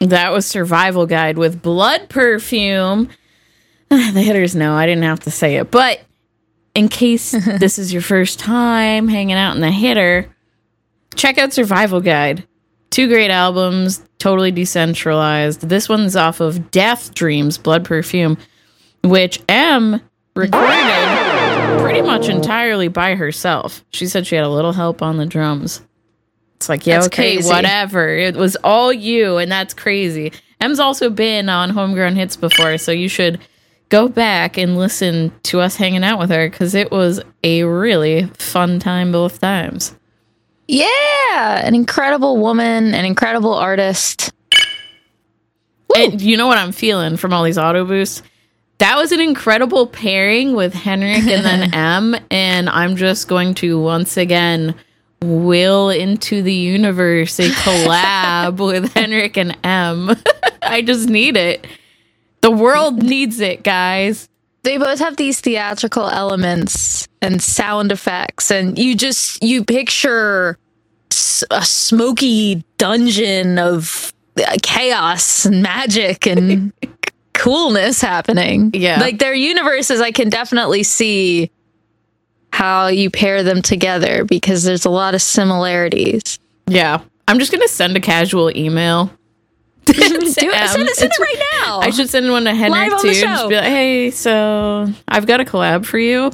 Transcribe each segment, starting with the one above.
That was Survival Guide with Blood Perfume. The hitters know I didn't have to say it, but in case this is your first time hanging out in the hitter, check out Survival Guide. 2 great albums, totally decentralized. This one's off of Death Dreams, Blood Perfume, which M recorded pretty much entirely by herself. She said she had a little help on the drums. It's like, yeah, that's okay, crazy. Whatever. It was all you, and that's crazy. M's also been on Homegrown Hits before, so you should go back and listen to us hanging out with her, because it was a really fun time both times. Yeah, an incredible woman, an incredible artist. And you know what I'm feeling from all these auto boosts? That was an incredible pairing with Henrik and then M, and I'm just going to once again will into the universe a collab with Henrik and M. I just need it. The world needs it, guys. They both have these theatrical elements and sound effects, and you picture a smoky dungeon of chaos and magic and coolness happening. Yeah. Like their universes, I can definitely see how you pair them together because there's a lot of similarities. Yeah. I'm just going to send a casual email. Send it right now. I should send one to Henrik too. Just be like, hey, so I've got a collab for you.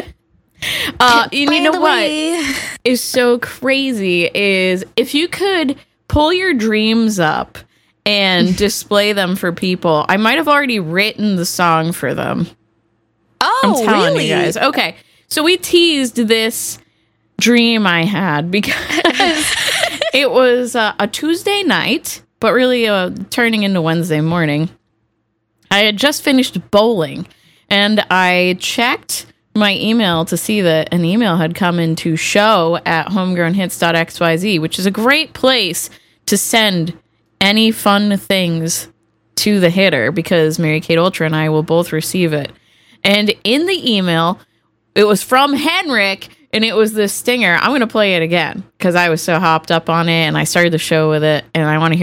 You know what is so crazy is if you could pull your dreams up and display them for people. I might have already written the song for them. Oh, I'm telling really? you guys. Okay, so we teased this dream I had because it was a Tuesday night, but really turning into Wednesday morning. I had just finished bowling, and I checked my email to see that an email had come into show@homegrownhits.xyz, which is a great place to send any fun things to the hitter because Mary Kate Ultra and I will both receive it. And in the email, it was from Henrik, and it was this stinger. I'm going to play it again because I was so hopped up on it, and I started the show with it, and I want to hear